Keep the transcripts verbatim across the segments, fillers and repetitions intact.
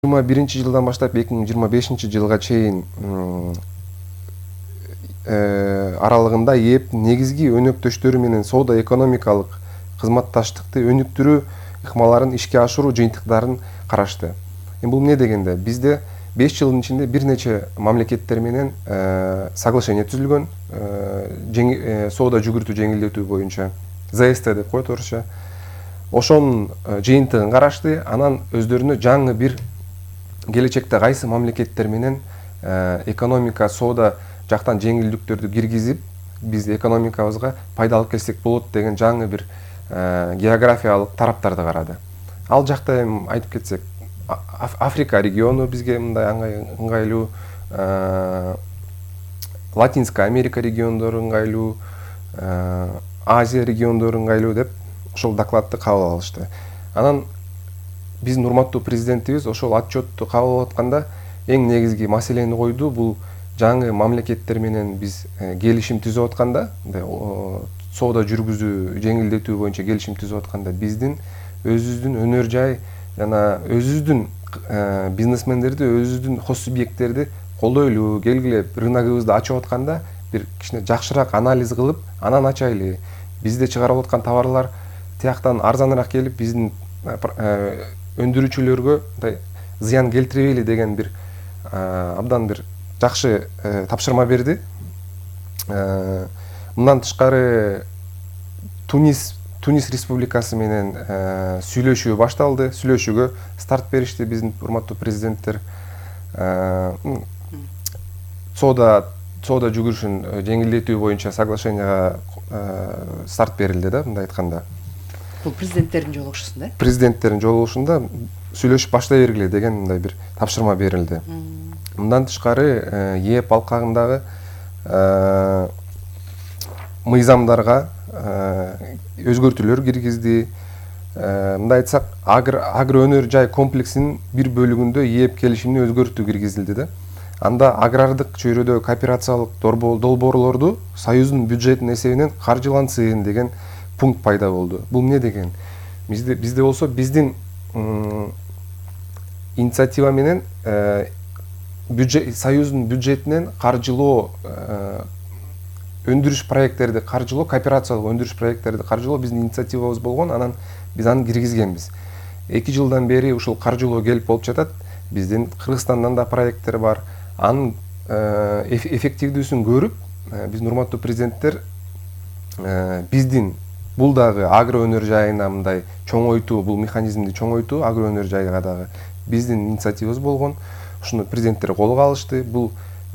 жыйырма биринчи жылдан баштап эки миң жыйырма бешинчи жылга чейин аралыгында ээп негизги өнөктөштөрү менен соода экономикалык кызматташтыкты өнүктүрүү ыкмаларын ишке ашыруу жыйынтыктарын карашты. Бул эмне дегенде, бизде беш жылдын ичинде бир нече мамлекеттер менен соглашение түзүлгөн, соода жүгүртүү жеңилдетүү боюнча, зэ эс тэ деп коет орусча. Ошонун жыйынтыгын карашты, анан өздөрүнө жаңы бир келечекте кайсы мамлекеттер менен экономика, соода жактан жеңилдиктөрдү киргизип, биз экономикабызга пайда алып келсек болот деген жаңы бир географиялык тараптарды карады. Ал жакта эми айтып кетсек, Африка региону бизге мындай ыңгайлуу, Латинская Америка региондору ыңгайлуу, Азия региондору ыңгайлуу деп ошол докладты кабыл алышты. Анан биздин урматтуу президентибиз ошол отчетту кабыл алып атканда эң негизги маселени койду. Бул жаңы мамлекеттер менен биз келишим түзүп атканда, соода жүргүзүү жеңилдетүү боюнча келишим түзүп атканда, биздин өзүбүздүн өнөр жай жана өзүбүздүн бизнесмендерди, өзүбүздүн хос субъекттерди колдойлу, келгиле рыногубузду ачып атканда бир кичине жакшыраак анализ кылып, анан ачайлы. Бизде чыгарылып аткан товарлар тияктан арзаныраак келип, биздин өндүрүүчүлөргө зыян келтирбейли деген бир абдан бир жакшы тапшырма берди. Мындан тышкары Тунис Тунис республикасы менен сүйлөшүү башталды. Сүйлөшүүгө старт беришти биздин урматтуу президенттер. Соода соода жүгүрүшүн жеңилдетүү боюнча соглашенияга старт берилди да, мындай айтканда. Бул президенттердин жолугушуусунда? Президенттердин жолугушуусунда сүйлөшүп баштай бергиле деген мындай бир тапшырма берилди. Мындан тышкары ээп алкагындагы мыйзамдарга өзгөртүүлөр киргизди. Мындай айтсак, агро өнөр жай комплексинин бир бөлүгүндө ээп келишимине өзгөртүү киргизилди да. Анда агрардык чөйрөдөгү кооперациялык долбоорлорду Союздун бюджетинин эсебинен каржылансын деген пункт пайда болду. Бул эмне деген? Бизде бизде болсо биздин инициатива менен Союздун бюджетинен каржылоо, өндүрүш проекттерди каржылоо, кооперациялык өндүрүш проекттерди каржылоо биздин инициативабыз болгон, анан биз аны киргизгенбиз. эки жылдан бери ушул каржылоо келип болуп жатат. Биздин Кыргызстандан да проекттер бар. Анын эффективдүүсүн көрүп, биздин урматтуу президенттер биздин бул дагы агро өнөр жайына мындай чоңойтуу, бул механизмди чоңойтуу, агро өнөр жайга дагы биздин инициативабыз болгон. Ушуну президенттер колго алышты. Бул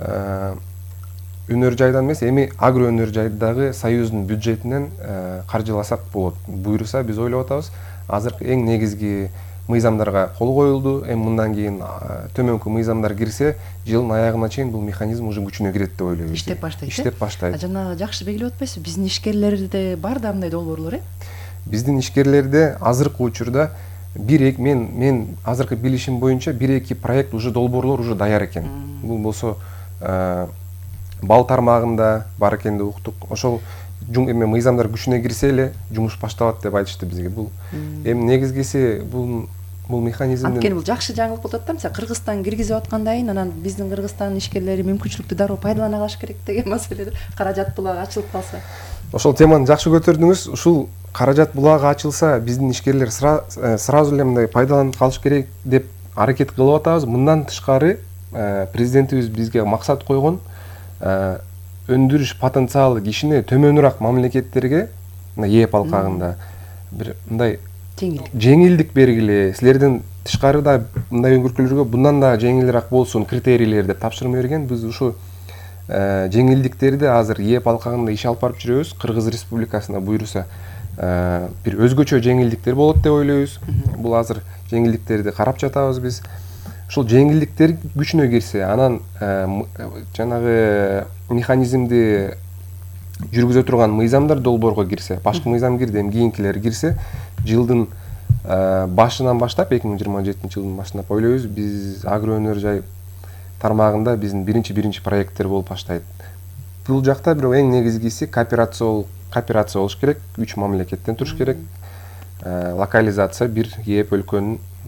өнөр жайдан эмес, эми агро өнөр жайды дагы Союздун бюджетинен каржыласак болот. Буйруса биз ойлоп атабыз. Азыр эң негизги мыйзамдарга кол коюлду. Эми мындан кийин төмөнкү мыйзамдар кирсе, жылдын аягына чейин бул механизм уже күчүнө кирет деп ойлойбуз. Иштеп баштайт. Иштеп баштайт. Жана жакшы белгилеп атпайсызбы? Биздин ишкерлерде бар да мындай долбоорлор, э? Биздин ишкерлерде азыркы учурда бир эки мен мен азыркы билишим боюнча бир эки проект уже долбоорлор уже даяр экен. Бул болсо бал тармагында бар экен деп уктук. Ошол эми мыйзамдар күчүнө кирсе эле жумуш башталат деп айтышты бизге. Бул эми негизгиси бул бул механизмдин. Анткени бул жакшы жаңылык болуп атат да, мисалы Кыргызстан киргизип аткандан кийин анан биздин Кыргызстан ишкерлери мүмкүнчүлүктү дароо пайдалана калыш керек деген маселе. Каражат булагы ачылып калса. Ошол теманы жакшы көтөрдүңүз. Ушул каражат булагы ачылса, биздин ишкерлер сразу эле мындай пайдаланып калыш керек деп аракет кылып атабыз. Мындан тышкары президентибиз бизге максат койгон өндүрүш потенциалы кичине төмөнүрөөк мамлекеттерге ээп алкагында бир мындай жеңилдик бергиле, силердин тышкарыда мындай өңгөркөлөргө bundan да жеңилирээк болсун критерийлер деп тапшырма берген. Биз ушу жеңилдиктерди азыр ээп алкагында иш алып барып жүрөбүз. Кыргыз Республикасына буйруса бир өзгөчө жеңилдиктер болот деп ойлойбуз. Бул азыр жеңилдиктерди карап жатабыз биз. Ушул жеңилдиктер күчүнө кирсе, анан жанагы механизмди жүргүзө турган мыйзамдар долбоорго кирсе, башкы мыйзам кирди, эми кийинкилери кирсе, жылдын башынан баштап, эки миң жыйырма жетинчи жылдын башынан ойлойбуз, биз агро өнөр жай тармагында биздин биринчи биринчи проекттер болуп баштайт. Бул жакта бирок эң негизгиси кооперация кооперация болуш керек, үч мамлекеттен туруш керек. Локализация бир ээп өлкөнүн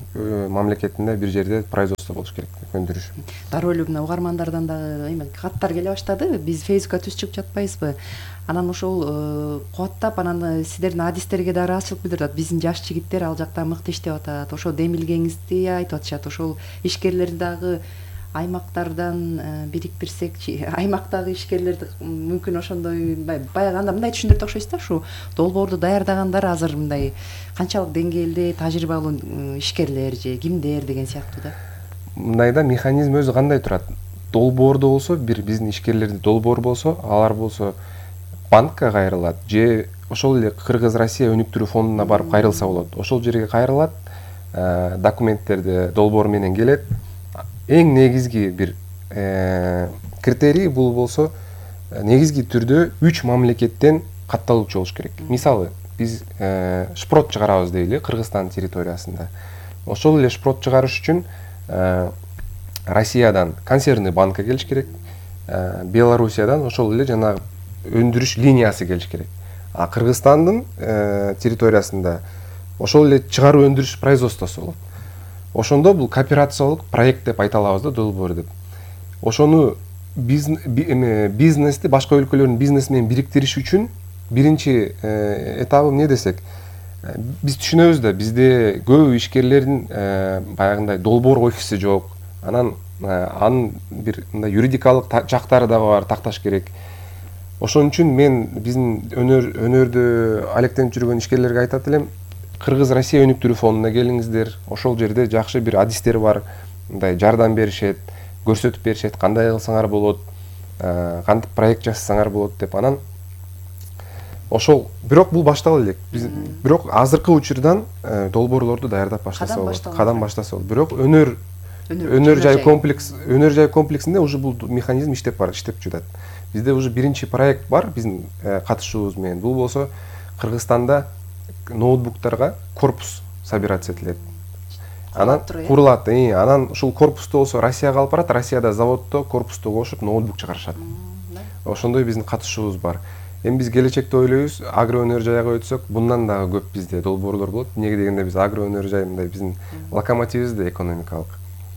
мамлекетинде бир жерде производство болуш керек, өндүрүш. Дароо эле мына угармандардан дагы эме каттар келе баштады. Биз Фейсбукка түз чыгып жатпайбызбы? Анан ошол кубаттап, анан сиздердин адистерге да ыраазычылык билдирип атат. Биздин жаш жигиттер ал жакта мыкты иштеп атат. Ошо демилгеңизди айтып атышат. Ошол ишкерлерди дагы аймактардан бириктирсекчи, аймактагы ишкерлерди мүмкүн ошондой баягы анда мындай түшүндүрүп окшойсуз да, ушу долбоорду даярдагандар азыр мындай канчалык деңгээлде тажрыйбалуу ишкерлер же кимдер деген сыяктуу да. Мындайда механизм өзү кандай турат? Долбоордо болсо, бир биздин ишкерлерди долбоор болсо, алар болсо банкка кайрылат же ошол эле Кыргыз Россия өнүктүрүү фондуна барып кайрылса болот. Ошол жерге кайрылат, документтерди долбоор менен келет. Эң негизги бир критерий бул болсо, негизги түрдө үч мамлекеттен катталуучу болуш керек. Мисалы, биз шпрот чыгарабыз дейли Кыргызстан территориясында. Ошол эле шпрот чыгарыш үчүн Россиядан консервный банкка келиш керек, Белоруссиядан ошол эле жанагы өндүрүш линиясы келиш керек. А Кыргызстандын территориясында ошол эле чыгаруу өндүрүш производствосу болот. Ошондо бул кооперациялык проект деп айта алабыз да, долбоор деп. Ошону бизнести, башка өлкөлөрдүн бизнеси менен бириктириш үчүн биринчи этабы эмне десек, биз түшүнөбүз да, бизде көп ишкерлердин баягындай долбоор офиси жок. Анан анын бир мындай юридикалык жактары дагы бар, такташ керек. Ошон үчүн мен биздин өнөр өнөрдө алектенип жүргөн ишкерлерге айтат элем, Кыргыз Россия өнүктүрүү фондуна келиңиздер. Ошол жерде жакшы бир адистер бар, мындай жардам беришет, көрсөтүп беришет, кандай кылсаңар болот, кантип проект жасасаңар болот деп. Анан ошол, бирок бул баштала элек. Биз бирок азыркы учурдан долбоорлорду даярдап баштаса болот. Кадам баштаса болот. Бирок өнөр өнөр жай комплекс, өнөр жай комплексинде уже бул механизм иштеп бар, иштеп жатат. Бизде уже биринчи проект бар, биздин катышуубуз менен. Бул болсо Кыргызстанда ноутбуктарга корпус собираться этилет. Анан курулат. Анан ушул корпусту болсо Россияга алып барат, Россияда заводдо корпусту кошуп ноутбук чыгарышат. Ошондой биздин катышуубуз бар. Эми биз келечекте ойлойбуз, агро өнөр жайга өтсөк, bundan дагы көп бизде долбоорлор болот. Эмнеге дегенде биз агро өнөр жай мындай биздин локомотивибиз да экономикалык.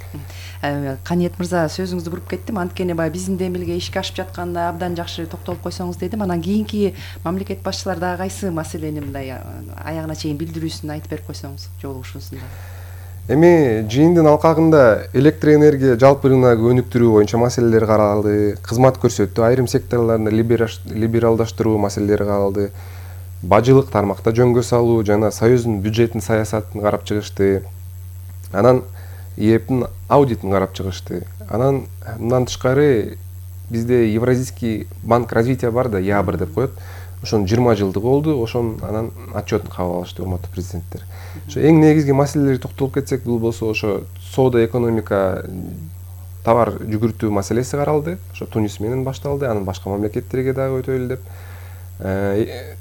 Каниет мырза, сөзүңүздү буруп кеттим. Анткени баягы биздин демилге ишке ашып жатканда абдан жакшы токтолуп койсоңуз дедим. Анан кийинки мамлекет башчылары дагы кайсы маселени мындай аягына чейин билдирүүсүн айтып берип койсоңуз, жолугушуусунда. Эми жыйындын алкагында электр энергия жалпы рыногу өнүктүрүү боюнча маселелер каралды, кызмат көрсөтүү, айрым секторларда либералдаштыруу маселелери каралды, бажылык тармакта жөнгө салуу жана союздун бюджетин, саясатын карап чыгышты. Анан ИЭПтин аудитин карап чыгышты. Анан мындан тышкары бизде Евразийский банк развития бар да, ЯБР деп коет. Ошонун жыйырма жылдыгы болду. Ошон анан отчетун кабыл алышты, урматтуу президенттер. Ошо эң негизги маселелерге токтолуп кетсек, бул болсо ошо соода экономика, товар жүгүртүү маселеси каралды. Ошо Тунис менен башталды, анан башка мамлекеттерге дагы өтөлү деп.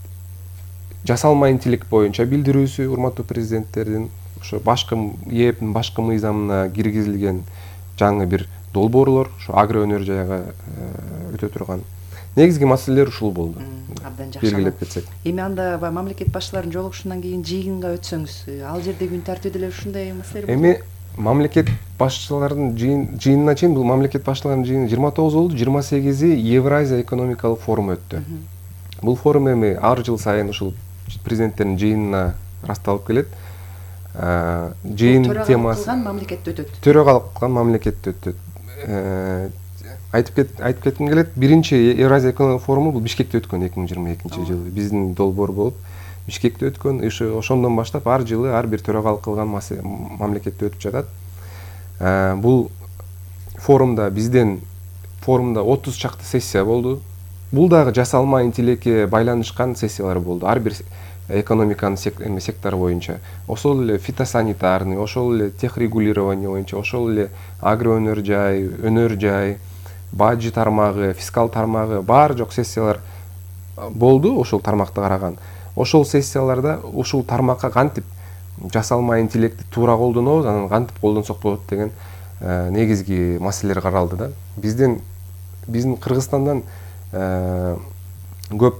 Жасалма интеллект боюнча билдирүүсү урматтуу президенттердин, ошо башкы ИЭПтин башкы мыйзамына киргизилген жаңы бир долбоорлор, ошо агро өнөр жайга өтө турган негизги маселелер ушул болду. Абдан жакшы. Белгилеп кетсек. Эми анда мамлекет башчыларынын жолугушуунан кийин жыйынга өтсөңүз, ал жерде күн тартибиде деле ушундай маселелер болду. Эми мамлекет башчыларынын жыйынына чейин, бул мамлекет башчыларынын жыйыны жыйырма тогуз болду, жыйырма сегизи Евразия экономикалык форуму өттү. Бул форум эми ар жыл сайын ушул президенттердин жыйынына ырасталып келет. Жыйын темасы мамлекетте өтөт. Төрөгалык кылган мамлекетте өтөт. Айтып кет, айтып кетким келет. Биринчи Евразия экономикалык форуму бул Бишкекте өткөн эки миң жыйырма экинчи жылы. Биздин долбоор болуп Бишкекте өткөн. Ошондон баштап ар жылы ар бир төрөгалык кылган мамлекетте өтүп жатат. Бул форумда бизден форумда отуз чакты сессия болду. Бул дагы жасалма интеллектке байланышкан сессиялар болду. Ар бир экономиканын сектору боюнча. Ошол эле фитосанитарный, ошол эле техрегулирование боюнча, ошол эле агро өнөр жай, өнөр жай, бажы тармагы, фискал тармагы, бар жок сессиялар болду ошол тармакты караган. Ошол сессияларда ушул тармакка кантип жасалма интеллектти туура колдонобуз, анан кантип колдонсок болот деген негизги маселелер каралды да. Биздин биздин Кыргызстандан көп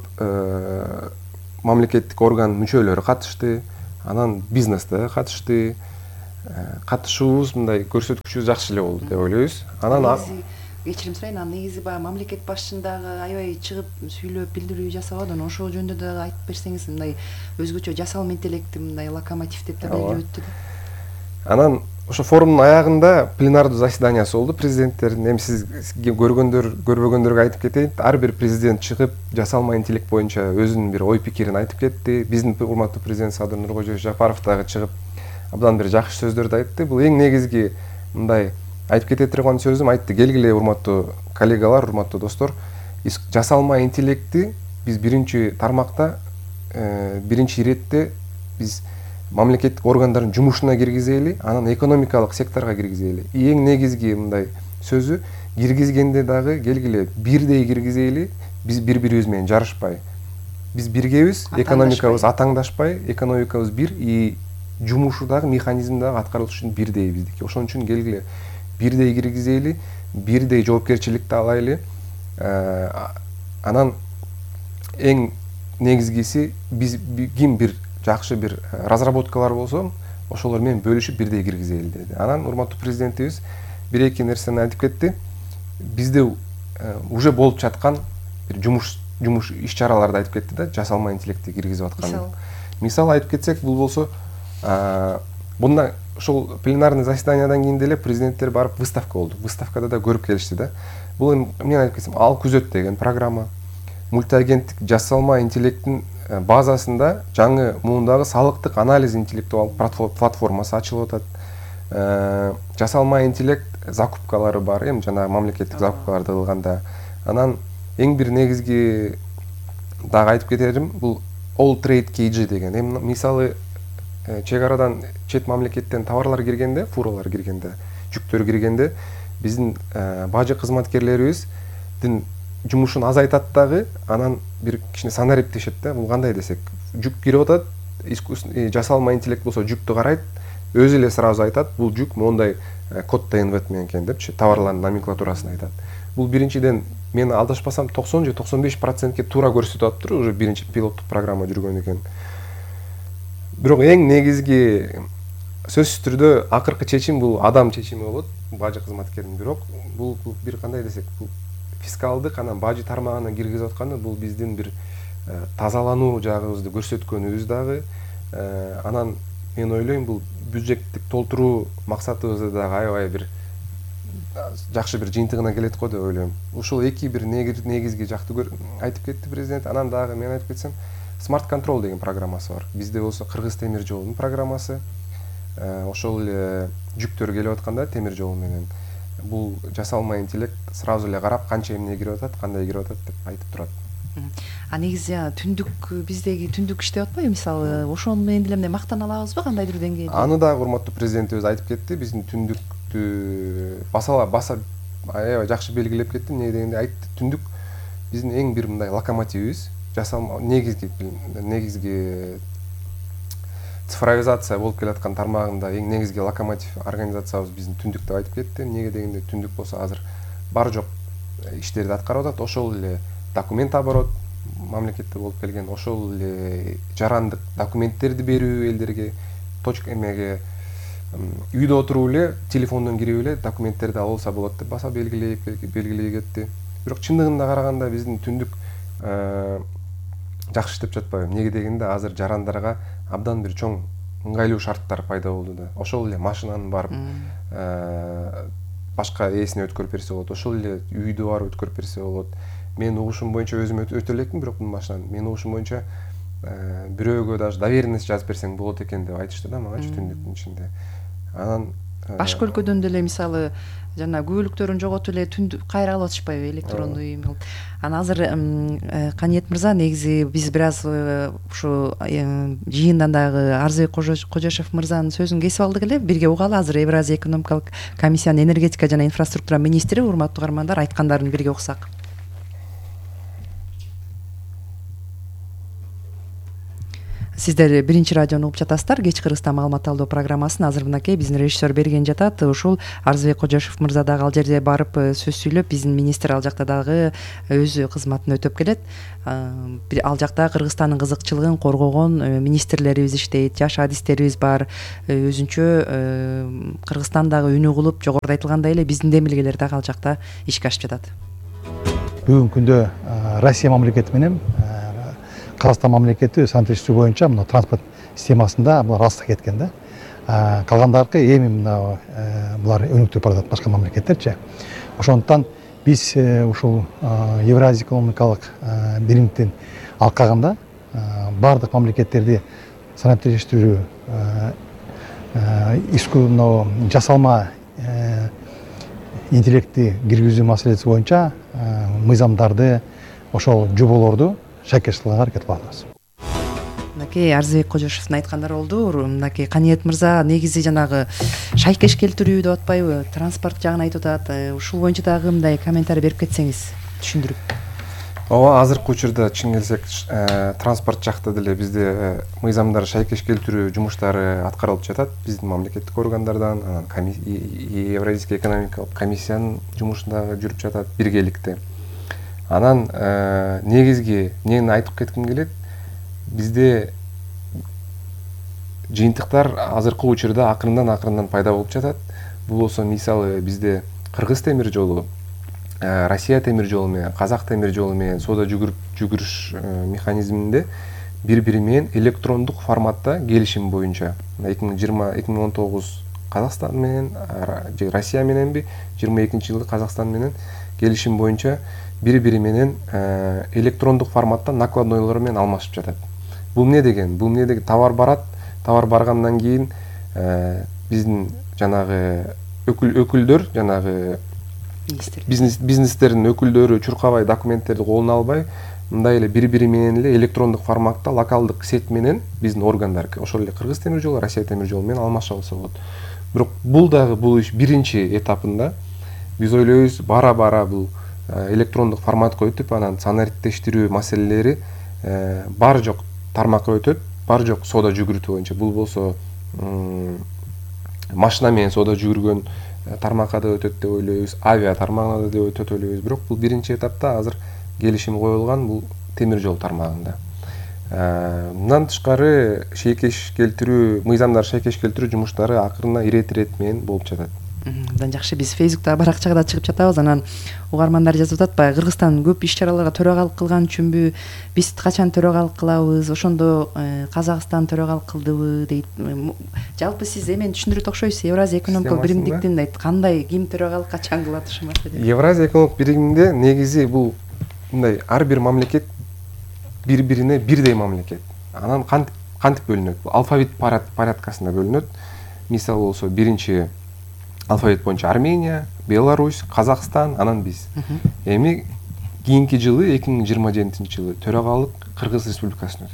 мамлекеттик орган мүчөлөрү катышты, анан бизнес да катышты. катышуубуз, мындай көрсөткүчүбүз жакшы эле болду деп ойлойбуз. Анан кечирим сурайын, анан негизи баягы мамлекет башчысын дагы аябай чыгып сүйлөп билдирүү жасабады, анан ошол жөнүндө дагы айтып берсеңиз, мындай өзгөчө жасалма интеллектти мындай локомотив деп да белгилеп өттү да. Анан ошо форумдун аягында пленардуу заседаниясы болду президенттердин. Эми сиз көргөндөр, көрбөгөндөргө айтып кетейин. Ар бир президент чыгып жасалма интеллект боюнча өзүнүн бир ой пикирин айтып кетти. Биздин урматтуу президент Садыр Нуркожоевич Жапаров дагы чыгып абдан бир жакшы сөздөрдү айтты. Бул эң негизги мындай айтып кете турган сөзүм, айтты: келгиле урматтуу коллегалар, урматтуу достор, жасалма интеллектти биз биринчи тармакта, биринчи иретте биз мамлекеттик органдардын жумушуна киргизели, анан экономикалык секторго киргизели. Эң негизги мындай сөзү, киргизгенде дагы келгиле бирдей киргизели, биз бири-бирибиз менен жарышпай. Биз биргебиз, экономикабыз атаңдашпай, экономикабыз бир, и жумушу дагы, механизм дагы, аткарылыш үчүн бирдей биздики. Ошон үчүн келгиле бирдей киргизели, бирдей жоопкерчиликти алайлы. Анан эң негизгиси, биз ким бир жакшы бир разработкалар болсо, ошолор менен бөлүшүп бирдей киргизели деди. Анан урматтуу президентибиз бир эки нерсени айтып кетти. Бизде уже болуп жаткан бир жумуш жумуш иш-чараларды айтып кетти да, жасалма интеллектти киргизип атканын. Мисал айтып кетсек, бул болсо, мында ошол пленарный заседаниядан кийин деле президенттер барып выставка болду. Выставкада да көрүп келишти да. Бул мен айтып кетсем, Ал күзөт деген программа, мультиагенттик жасалма интеллекттин базасында жаңы муундагы салыктык анализ интеллектуал платформасы ачылып атат. Жасалма интеллект закупкалары бар, эми жана мамлекеттик закупкаларды кылганда. Анан эң бир негизги дагы айтып кетерим, бул All Trade кей джи деген. Эми мисалы чек арадан чет мамлекеттен товарлар киргенде, фуралар киргенде, жүктөр киргенде, биздин бажы кызматкерлерибиздин жумушун азайтат дагы, анан бир кичине санар эптешет да. Бул кандай десек, жүк кирип атат, жасалма интеллект болсо жүктү карайт, өзү эле сразу айтат, бул жүк мондай код тнвт менен экен депчи, товарлардын номенклатурасын айтат. Бул биринчиден, мен алдашпасам токсон же токсон беш процентке туура көрсөтүп атыптыр, уже биринчи пилоттук программа жүргөн экен. Бирок эң негизги сөзсүз түрдө акыркы чечим бул адам чечими болот, бажы кызматкеринин. Бирок бул бир кандай десек, бул фискалдык анан бажы тармагына киргизип атканы, бул биздин бир тазалануу жагыбызды көрсөткөнүбүз дагы. Анан мен ойлойм, бул бюджеттик толтуруу максатыбызды дагы аябай бир жакшы бир жыйынтыгына келет го деп ойлойм. Ушул эки бир негизги жакты айтып кетти президент. Анан дагы мен айтып кетсем, Smart Control деген программасы бар. Бизде болсо Кыргыз темир жолунун программасы. Ошол эле жүктөр келип атканда темир жол менен, бул жасалма интеллект сразу эле карап, канча эмне кирип атат, кандай кирип атат деп айтып турат. А негизи түндүк, биздеги түндүк иштеп атпайбы, мисалы, ошону менен деле мындай мактана алабызбы, кандайдыр деңгээлде? Аны дагы урматтуу президентибиз айтып кетти. Биздин түндүктү басала баса аябай жакшы белгилеп кетти. Эмне дегенде айтты, түндүк биздин эң бир мындай локомотивибиз, жасалма негизги негизги цифровизация болуп келаткан тармагында эң негизги локомотив организациябыз биздин түндүк деп айтып кетти. Эмнеге дегенде, түндүк болсо азыр бар жок иштерди аткарып атат. Ошол эле документ оборот мамлекетте болуп келген, ошол эле жарандык документтерди берүү элдерге, точка эмеге, үйдө отуруп эле телефондон кирип эле документтерди алып алса болот деп баса белгилей белгилей кетти. Бирок чындыгында караганда биздин түндүк жакшы иштеп жатпайбы. Эмнеге дегенде, азыр жарандарга абдан бир чоң ыңгайлуу шарттар пайда болду да. Ошол эле машинаны барып башка ээсине өткөрүп берсе болот, ошол эле үйдү барып өткөрүп берсе болот. Мен угушум боюнча өзүм өтө элекмин, бирок бул машинаны мен угушум боюнча бирөөгө даже доверенность жазып берсең болот экен деп айтышты да магачы түндүктүн ичинде. Анан башка өлкөдөн деле мисалы жана күбөлүктөрүн жоготуп эле түндүк кайра алып атышпайбы, электрондуу имел. Анан азыр Каниет мырза, негизи биз бир аз ушу жыйындан дагы Арзыбек Кожошев мырзанын сөзүн кесип алдык эле. Бирге угалы. Азыр Евразия экономикалык комиссиянын энергетика жана инфраструктура министри, урматтуу каармандар, айткандарын бирге уксак. Сиздер биринчи радиону угуп жатасыздар. Кеч Кыргызстан маалымат алуу программасын азыр мынакей биздин режиссер берген жатат. Ушул Арзыбек Кожошев мырза дагы ал жерде барып сөз сүйлөп, биздин министр ал жакта дагы өз кызматын өтөп келет. Ал жакта Кыргызстандын кызыкчылыгын коргогон министрлерибиз иштейт, жаш адистерибиз бар. Өзүнчө Кыргызстандагы үнү кылып, жогоруда айтылгандай эле биздин демилгелер дагы ал жакта ишке ашып жатат. Бүгүнкү күндө Россия мамлекети менен Кыргызстан мамлекети санариштүү боюнча мына транспорт системасында булар алыста кеткен да. Калгандары эми мына булар өнүктүрүп баратат башка мамлекеттерчи. Ошондуктан биз ушул Евразия экономикалык биримдиктин алкагында бардык мамлекеттерди санариштүү искусство жасалма интеллектти киргизүү маселеси боюнча мыйзамдарды, ошол жоболорду шайкеш кылганга аракет кылабыз. Мынакей Арзыбек Кожошевдун айткандары болду. Мынакей Каниет мырза негизи жанагы шайкеш келтирүү деп атпайбы, транспорт жагын айтып атат. Ушул боюнча дагы мындай комментарий берип кетсеңиз, түшүндүрүп. Ооба, азыркы учурда чын келсек, транспорт жакта деле бизде мыйзамдар шайкеш келтирүү жумуштары аткарылып жатат. Биздин мамлекеттик органдардан, анан Евразийский экономикалык комиссиянын жумушундагы жүрүп жатат биргеликте. Анан негизги эмнени айтып кетким келет, бизде жыйынтыктар азыркы учурда акырындан акырындан пайда болуп жатат. Бул болсо мисалы бизде Кыргыз темир жолу, Россия темир жолу менен, Казак темир жолу менен соода жүгүрүш механизминде бири-бири менен электрондук форматта келишим боюнча эки миң жыйырма эки миң он тогуз Казакстан менен же Россия мененби, жыйырма экинчи жылы Казакстан менен келишим боюнча бири-бири менен электрондук форматта накладнойлор менен алмашып жатат. Бул эмне деген? Бул эмне деген? Товар барат, товар баргандан кийин биздин жанагы өкүлдөр, жанагы бизнес бизнестердин өкүлдөрү чуркабай документтерди колуна албай, мындай эле бири-бири менен эле электрондук форматта локалдык сет менен биздин органдар, ошол эле Кыргыз темир жолу, Россия темир жолу менен алмашып алса болот. Бирок бул дагы бул иш биринчи этапында. Биз ойлойбуз, бара-бара бул электрондук форматка өтүп, анан санариттештирүү маселелери бар жок тармакка өтөт, бар жок соода жүгүртүү боюнча. Бул болсо машина менен соода жүгүргөн тармакка да өтөт деп ойлойбуз, авиа тармагына да өтөт ойлойбуз. Бирок бул биринчи этапта азыр келишим коюлган бул темир жол тармагында. Мындан тышкары шейкеш келтирүү, мыйзамдар шейкеш келтирүү жумуштары акырына ирет-ирет менен болуп жатат. Мындан жакшы, биз Фейсбукта баракчага да чыгып жатабыз. Анан угармандар жазып атат, Кыргызстан көп иш-чараларга төрагалык кылган үчүнбү, биз качан төрагалык кылабыз, ошондо Казакстан төрагалык кылдыбы дейт. Жалпы сиз эмени түшүндүрөт окшойсуз, Евразия экономикалык биримдиктин дейт, кандай, ким төрагалык качан кылат ушул маселеде? Евразия экономикалык биримде негизи бул мындай ар бир мамлекет бири-бирине бирдей мамлекет. Анан кантип бөлүнөт? Бул алфавит порядкасында бөлүнөт. Мисалы болсо биринчи алфавит боюнча Армения, Беларусь, Казакстан, анан биз. Эми кийинки жылы эки миң жыйырма жетинчи жылы төрагалык Кыргыз Республикасына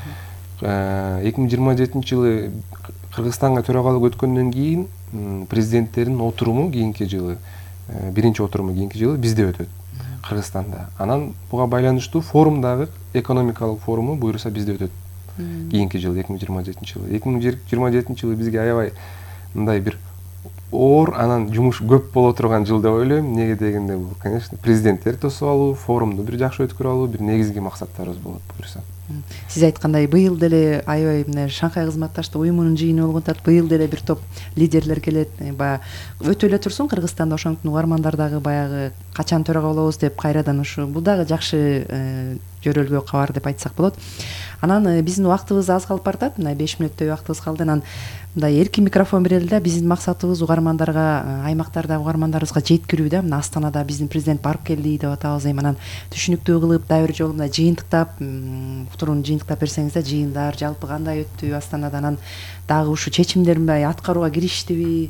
өтөт. эки миң жыйырма жетинчи жылы Кыргызстанга төрагалык өткөндөн кийин президенттердин отуруму кийинки жылы, биринчи отуруму кийинки жылы бизде өтөт, Кыргызстанда. Анан буга байланыштуу форумдагы экономикалык форуму буюрса бизде өтөт. Кийинки жылы эки миң жыйырма жетинчи жылы. эки миң жыйырма жетинчи жылы бизге аябай мындай бир оор, анан жумуш көп боло турган жыл деп ойлойм. Неге дегенде бул, конечно, президенттер тосуп алуу, форумду бир жакшы өткөрүп алуу бир негизги максаттарыбыз болот буюрса. Сиз айткандай, быйыл деле аябай мына Шанхай кызматташтык уюмунун жыйыны болгон атат. Быйыл деле бир топ лидерлер келет. Баягы өтө эле турсун Кыргызстанда, ошондуктан угармандар дагы баягы качан төрага болобуз деп кайрадан ушу бул дагы жакшы жөрөлгө кабар деп айтсак болот. Анан биздин убактыбыз аз калып баратат. Мына беш мүнөттөй убактыбыз калды. Анан мындай эркин микрофон берели да, биздин максатыбыз угармандарга, аймактарда угармандарыбызга жеткирүү да. Мына Астанада биздин президент барып келди деп атабыз. Эми анан түшүнүктүү кылып, дагы бир жолу мындай жыйынтыктап, турун жыйынтыктап берсеңиз да, жыйындар жалпы кандай өттү Астанада, анан дагы ушу чечимдер мындай аткарууга кириштиби?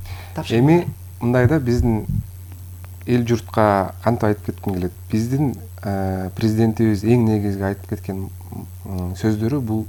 Эми мындай да, биздин эл журтка кантип айтып кетким келет. Биздин президентибиз эң негизги айтып кеткен сөздөрү бул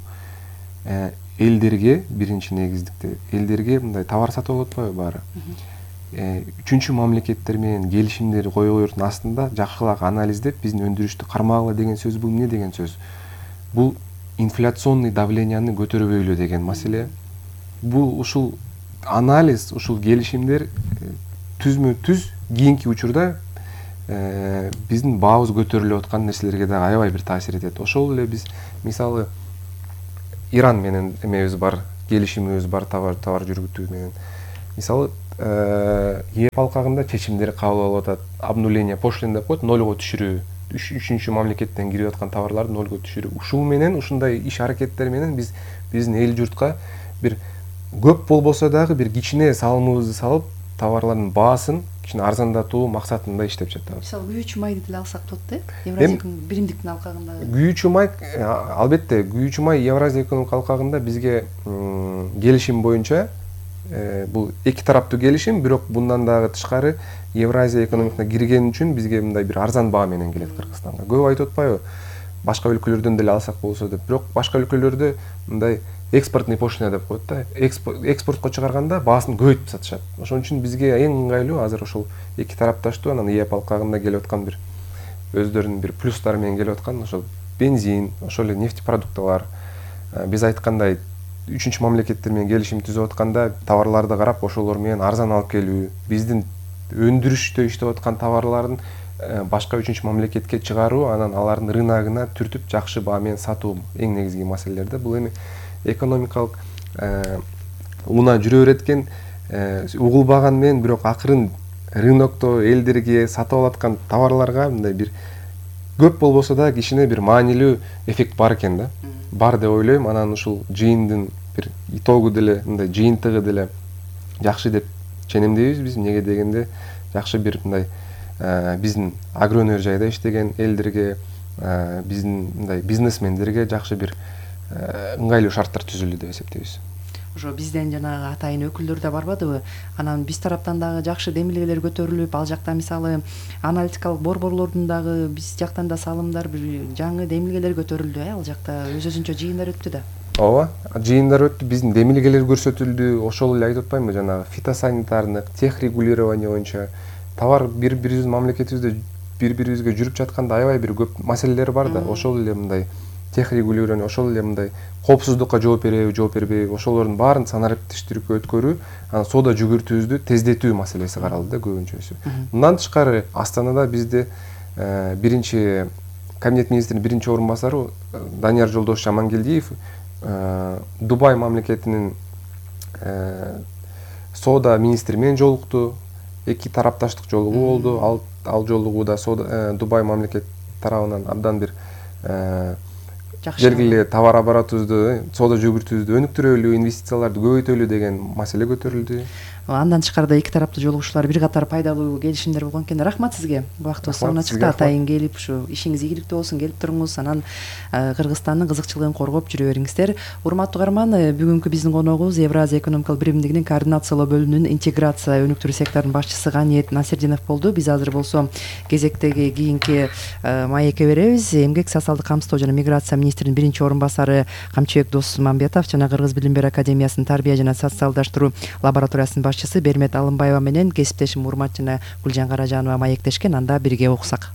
элдерге, биринчи негиздикте элдерге мындай товар сатып алып атпайбы баары. Үчүнчү мамлекеттер менен келишимдер коюлуштун астында жакшылап анализдеп биздин өндүрүштү кармагыла деген сөз бул эмне деген сөз? Бул инфляционный давленияны көтөрбөйлү деген маселе. Бул ушул анализ, ушул келишимдер түзмө түз кийинки учурда биздин баабыз көтөрүлүп аткан нерселерге дагы аябай бир таасир этет. Ошол эле биз мисалы Иран менен эмебиз бар, келишимибиз бар товар товар жүргүтүү менен. Мисалы ЕЭ алкагында чечимдер кабыл алып атат. Обнуление пошлин деп коет, нолго түшүрүү. Үчүнчү мамлекеттен кирип аткан товарларды нолго түшүрүү. Ушул менен ушундай иш аракеттер менен биз биздин эл журтка бир көп болбосо дагы бир кичине салымыбызды салып, товарлардын баасын кичине арзандатуу максатында иштеп жатабыз. Мисалы күйүүчү майды деле алсак болот да? Евразия биримдиктин алкагында. Күйүүчү май, албетте, күйүүчү май Евразия экономикалык алкагында бизге келишим боюнча бул эки тараптуу келишим, бирок bundan дагы тышкары Евразия экономикасына кирген үчүн бизге мындай бир арзан баа менен келет Кыргызстанга. Көп айтып атпайбы? Башка өлкөлөрдөн деле алсак болсо деп. Бирок башка өлкөлөрдө мындай экспортный пошлина деп коет да. Экспортко чыгарганда баасын көбөйтүп сатышат. Ошон үчүн бизге эң ыңгайлуу азыр ошол эки тарапташтуу анан ЕЭ алкагында келип аткан бир өздөрүнүн бир плюстары менен келип аткан ошол бензин, ошол эле нефтепродукталар. Биз айткандай үчүнчү мамлекеттер менен келишим түзүп атканда товарларды карап ошолор менен арзан алып келүү, биздин өндүрүштө иштеп аткан товарлардын башка үчүнчү мамлекетке чыгаруу, анан алардын рыногуна түртүп жакшы баа менен сатуу эң негизги маселелер да. Бул эми экономикалык унаа жүрө берет экен, угулбаган менен бирок акырын рынокто элдерге сатып алаткан товарларга мындай бир көп болбосо да кичине бир маанилүү эффект бар экен да. Бар деп ойлойм. Анан ушул жыйындын бир итогу деле, мындай жыйынтыгы деле жакшы деп ченемдейбиз биз. Эмнеге дегенде жакшы бир мындай биздин агроөнөр жайда иштеген элдерге, биздин мындай бизнесмендерге жакшы бир ыңгайлуу шарттар түзүлдү деп эсептейбиз. Ошо бизден жанагы атайын өкүлдөр да барбадыбы? Анан биз тараптан дагы жакшы демилгелер көтөрүлүп, ал жакта мисалы аналитикалык борборлордун дагы биз жактан да салымдар, бир жаңы демилгелер көтөрүлдү, э, ал жакта өз өзүнчө жыйындар өттү да. Ооба, жыйындар өттү, биздин демилгелер көрсөтүлдү. Ошол эле айтып атпаймынбы, жанагы фитосанитардык, техрегулирование боюнча товар бири-бирибиздин мамлекетибизде бири-бирибизге жүрүп жатканда аябай бир көп маселелер бар да. Ошол эле мындай техрегулирование, ошол эле мындай коопсуздукка жооп береби, жооп бербейби, ошолордун баарын санариптештирүүгө өткөрүү, анан соода жүгүртүүбүздү тездетүү маселеси каралды да көбүнчөсү. Мындан тышкары Астанада бизде биринчи кабинет министринин биринчи орун басары Данияр Жолдош Жамангелдиев Дубай мамлекетинин соода министри менен жолукту. Эки тарапташтык жолугуу болду. Ал ал жолугууда Дубай мамлекет тарабынан абдан бир белгилүү товар оборотубузду, соода жүгүртүүбүздү өнүктүрөлү, инвестицияларды көбөйтөлү деген маселе көтөрүлдү. Андан тышкарыда эки тараптуу жолугушуулар бир катар пайдалуу келишимдер болгон экен. Рахмат сизге. Убактыбыз соңуна чыкты. Атайын келип, ушу ишиңиз ийгиликтүү болсун, келип туруңуз. Анан Кыргызстандын кызыкчылыгын коргоп жүрө бериңиздер. Урматтуу угарман, бүгүнкү биздин коногубуз Евразия экономикалык биримдигинин координациялоо бөлүмүнүн интеграция өнүктүрүү секторунун башчысы Ганиет Насирдинов болду. Биз азыр болсо кезектеги кийинки маекке беребиз. Эмгек, социалдык камсыздоо жана миграция министринин биринчи орун басары Камчыбек Досмамбетов жана Кыргыз билим берүү академиясынын тарбия жана социалдаштыруу лабораториясынын башчысы Бермет Алымбаева менен кесиптешим Урмат жана Гүлжан Каражанова маектешкен. Анда бирге окусак.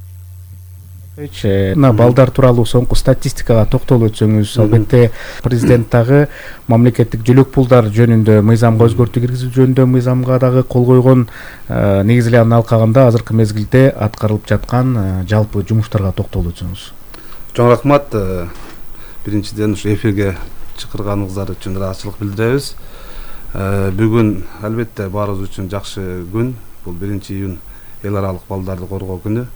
Мына балдар тууралуу соңку статистикага токтолуп өтсөңүз, албетте президент дагы мамлекеттик жөлөк пулдар жөнүндө мыйзамга өзгөртүү киргизүү жөнүндө мыйзамга дагы кол койгон. Негизи эле анын алкагында азыркы мезгилде аткарылып жаткан жалпы жумуштарга токтолуп өтсөңүз. Чоң рахмат. Биринчиден ушу эфирге чакырганыңыздар үчүн ыраазычылык билдиребиз. Бүгүн албетте баарыбыз үчүн жакшы күн. Бул биринчи июнь эл аралык балдарды коргоо күнү.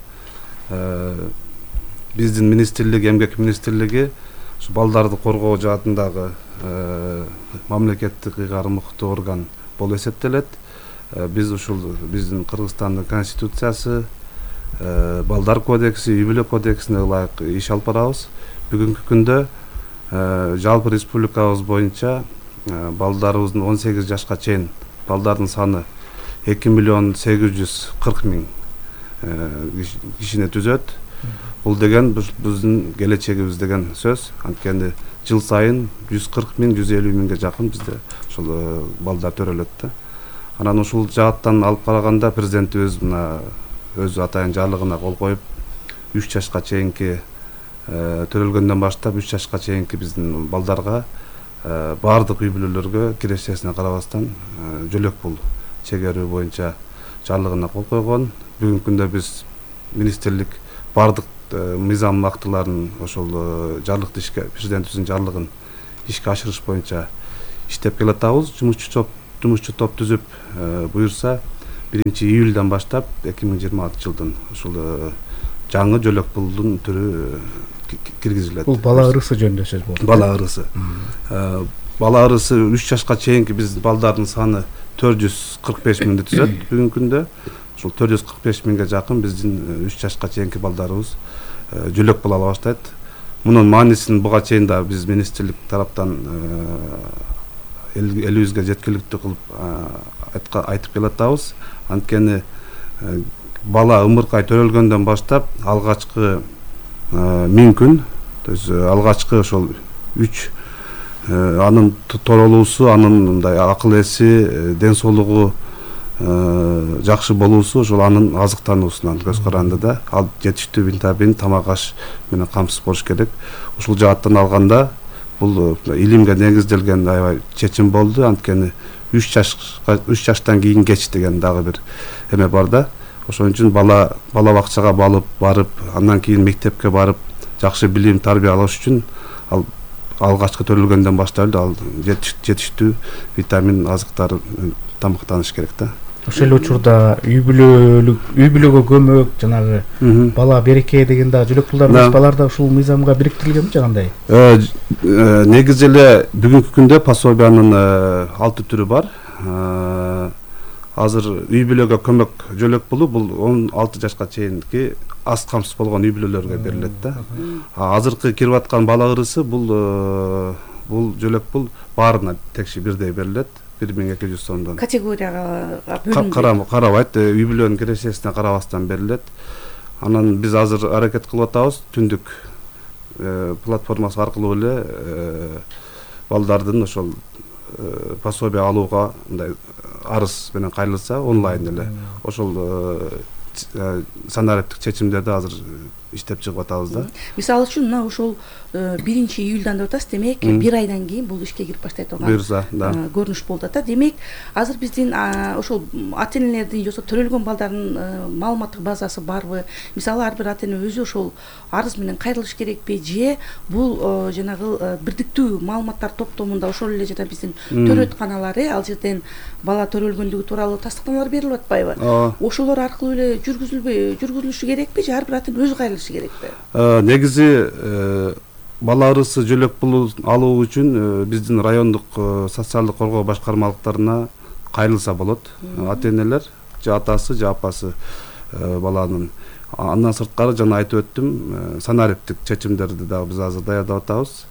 Биздин министрлик, эмгек министрлиги ушу балдарды коргоо жаатындагы мамлекеттик ыйгары мыктуу орган болуп эсептелет. Биз ушул биздин Кыргызстандын конституциясы, балдар кодекси, үй бүлө кодексине ылайык иш алып барабыз. Бүгүнкү күндө жалпы республикабыз боюнча балдарыбыздын он сегиз жашка чейин балдардын саны эки миллион сегиз жүз кырк миң кишини түзөт. Бул деген биздин келечегибиз деген сөз. Анткени жыл сайын жүз кырк миң, жүз элүү миңге жакын бизде ушул балдар төрөлөт да. Анан ушул жааттан алып караганда президентибиз мына өз атайын жарлыгына кол коюп үч жашка чейинки төрөлгөндөн баштап үч жашка чейинки биздин балдарга баардык үй бүлөлөргө кирешесине карабастан жөлөк пул чегерүү боюнча жарлыгына кол койгон. Бүгүнкү күндө биз министрлик баардык мыйзам актыларын ошол жарлыкты ишке президентибиздин жарлыгын ишке ашырыш боюнча иштеп келатабыз. Жумушчу топ жумушчу топ түзүп буюрса биринчи июлдан баштап эки миң жыйырма алтынчы жылдын ушул жаңы жөлөк пулдун түрү киргизилет. Бул бала ырысы жөнүндө сөз болду. Бала ырысы. Бала ырысы үч жашка чейинки биздин балдардын саны төрт жүз кырк беш миңди түзөт. Бүгүнкү күндө ушул төрт жүз кырк беш миңге жакын биздин үч жашка чейинки балдарыбыз жөлөк пул ала баштайт. Мунун маанисин буга чейин да биз министрлик тараптан элибизге жеткиликтүү кылып айтып келатабыз. Анткени бала ымыркай төрөлгөндөн баштап алгачкы миң күн, то есть алгачкы ошол үч анын торолуусу, анын мындай акыл эси, ден соолугу жакшы болуусу ошол анын азыктануусунан көз каранды да. Ал жетиштүү витамин, тамак аш менен камсыз болуш керек. Ушул жааттан алганда бул илимге негизделген аябай чечим болду. Анткени үч жашка үч жаштан кийин кеч деген дагы бир эме бар да. Ошон үчүн бала бала бакчага балып барып, андан кийин мектепке барып, жакшы билим, тарбия алыш үчүн ал алгачкы төрөлгөндөн баштап ал жетиштүү витамин, азыктар тамактаныш керек да. Ошол эле учурда үй бүлөлүк үй бүлөгө көмөк, жанагы бала береке деген да жөлөк пулдар бар. Балар да ушул мыйзамга бириктирилгенби же кандай? Негизи эле бүгүнкү күндө пособиянын алты түрү бар. Азыр үй бүлөгө көмөк жөлөк пулу бул он алты жашка чейинки аз камсыз болгон үй бүлөлөргө берилет да. Азыркы кирип аткан бала ырысы бул бул жөлөк пул баарына текши бирдей берилет. бир миң эки жүз сомдон. Категорияга бөлүнбөйт. Карабайт, үй бүлөнүн кирешесине карабастан берилет. Анан биз азыр аракет кылып атабыз, түндүк платформасы аркылуу эле балдардын ошол пособие алууга мындай арыз менен кайрылса онлайн эле ошол санариптик чечимдерди азыр иштеп чыгып атабыз да. Мисалы үчүн мына ошол биринчи июлдан деп атасыз, демек бир айдан кийин бул ишке кирип баштай турган буюрса да көрүнүш болду да. Демек азыр биздин ошол ата энелердин же төрөлгөн балдардын маалыматтык базасы барбы? Мисалы ар бир ата эне өзү ошол арыз менен кайрылыш керекпи же бул жанагы бирдиктүү маалыматтар топтомунда ошол эле жана биздин төрөтканалар ал жерден бала төрөлгөндүгү тууралуу тастыктамалар берилип атпайбы? Ошолор аркылуу эле жүргүзүлбөй жүргүзүлүшү керекпи же ар бир ата эне өзү кайрылышы керекпи? Негизи бала ырысы жөлөк пул алуу үчүн биздин райондук социалдык коргоо башкармалыктарына кайрылса болот. Ата энелер же атасы же апасы баланын. Андан сырткары жана айтып өттүм, санариптик чечимдерди да биз азыр даярдап атабыз.